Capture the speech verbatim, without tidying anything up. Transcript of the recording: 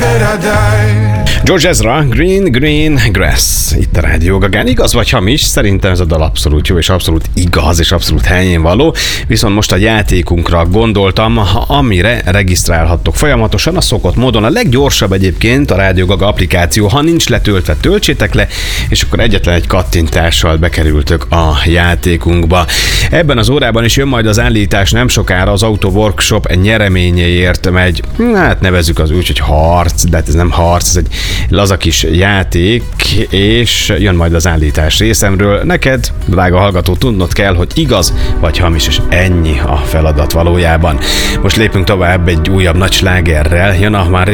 George Ezra, Green Green Grass, itt a Rádió Gagán. Igaz vagy hamis? Szerintem ez a dal abszolút jó, és abszolút igaz, és abszolút helyén való. Viszont most a játékunkra gondoltam, amire regisztrálhattok folyamatosan, a szokott módon. A leggyorsabb egyébként a Rádió Gaga applikáció, ha nincs letöltve, töltsétek le, és akkor egyetlen egy kattintással bekerültök a játékunkba. Ebben az órában is jön majd az állítás, nem sokára az Auto Workshop nyereményeért megy, hát nevezzük az úgy, hogy harc, de hát ez nem harc, ez egy laza kis játék, és jön majd az állítás részemről. Neked, drága hallgató, tudnod kell, hogy igaz vagy hamis, és ennyi a feladat valójában. Most lépünk tovább egy újabb nagy slágerrel, jön a már